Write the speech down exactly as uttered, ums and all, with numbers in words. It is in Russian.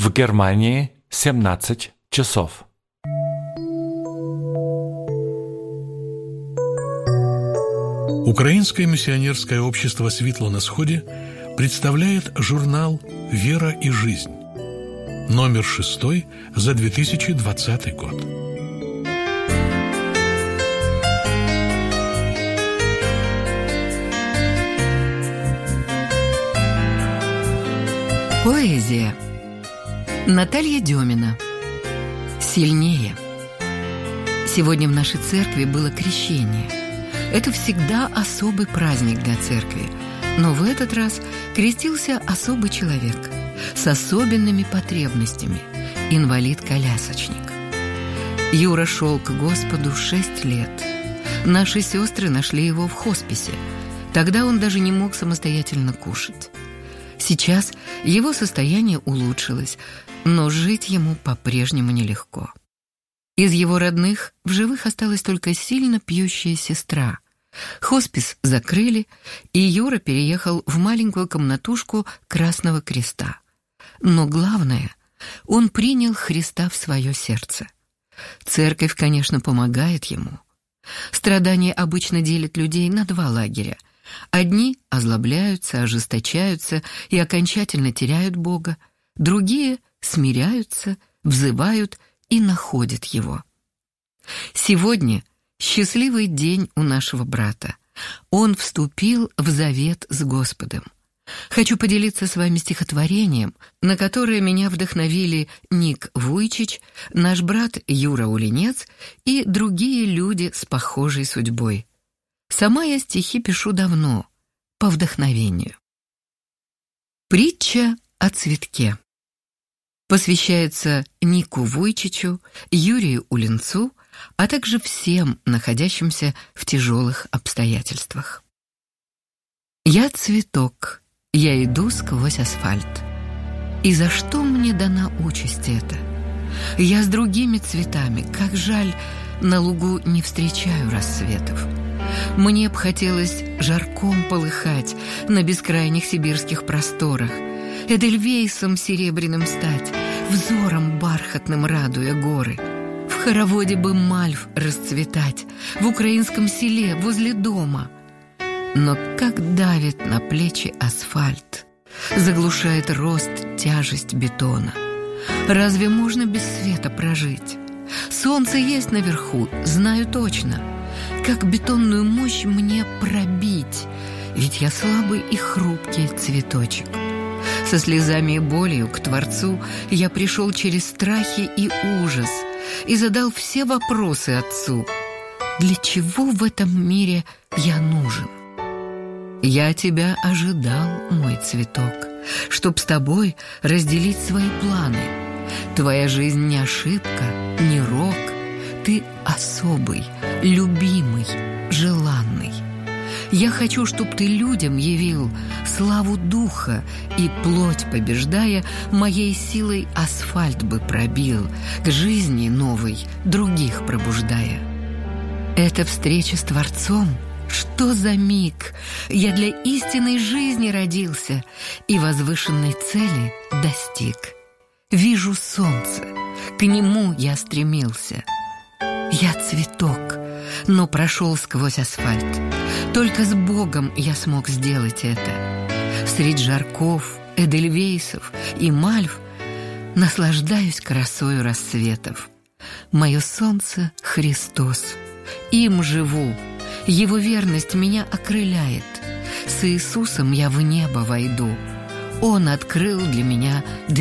В Германии семнадцать часов. Украинское миссионерское общество «Светло на сходе» представляет журнал «Вера и жизнь», номер шестой за две тысячи двадцатый год. Поэзия. Наталья Демина. «Сильнее». Сегодня в нашей церкви было крещение. Это всегда особый праздник для церкви, но в этот раз крестился особый человек с особенными потребностями – инвалид-колясочник. Юра шел к Господу шесть лет. Наши сестры нашли его в хосписе. Тогда он даже не мог самостоятельно кушать. Сейчас его состояние улучшилось, но жить ему по-прежнему нелегко. Из его родных в живых осталась только сильно пьющая сестра. Хоспис закрыли, и Юра переехал в маленькую комнатушку Красного Креста. Но главное, он принял Христа в свое сердце. Церковь, конечно, помогает ему. Страдания обычно делят людей на два лагеря. Одни озлобляются, ожесточаются и окончательно теряют Бога, другие смиряются, взывают и находят Его. Сегодня счастливый день у нашего брата. Он вступил в завет с Господом. Хочу поделиться с вами стихотворением, на которое меня вдохновили Ник Вуйчич, наш брат Юра Улинец и другие люди с похожей судьбой. Сама я стихи пишу давно, по вдохновению. Притча о цветке. Посвящается Нику Вуйчичу, Юрию Улинцу, а также всем, находящимся в тяжелых обстоятельствах. Я цветок, я иду сквозь асфальт. И за что мне дана участь эта? Я с другими цветами, как жаль, на лугу не встречаю рассветов. Мне б хотелось жарком полыхать на бескрайних сибирских просторах, эдельвейсом серебряным стать, взором бархатным радуя горы. В хороводе бы мальв расцветать, в украинском селе возле дома. Но как давит на плечи асфальт, заглушает рост тяжесть бетона. Разве можно без света прожить? Солнце есть наверху, знаю точно. Как бетонную мощь мне пробить? Ведь я слабый и хрупкий цветочек. Со слезами и болью к Творцу я пришел через страхи и ужас и задал все вопросы Отцу. Для чего в этом мире я нужен? Я тебя ожидал, мой цветок, чтоб с тобой разделить свои планы. Твоя жизнь не ошибка, не рок. Ты особый, любимый, желанный. Я хочу, чтоб ты людям явил славу духа и, плоть побеждая, моей силой асфальт бы пробил, к жизни новой других пробуждая. Эта встреча с Творцом, что за миг! Я для истинной жизни родился и возвышенной цели достиг. Вижу солнце, к нему я стремился. Я цветок, но прошел сквозь асфальт. Только с Богом я смог сделать это. Средь жарков, эдельвейсов и мальв наслаждаюсь красою рассветов. Мое солнце — Христос. Им живу. Его верность меня окрыляет. С Иисусом я в небо войду. Он открыл для меня дверь.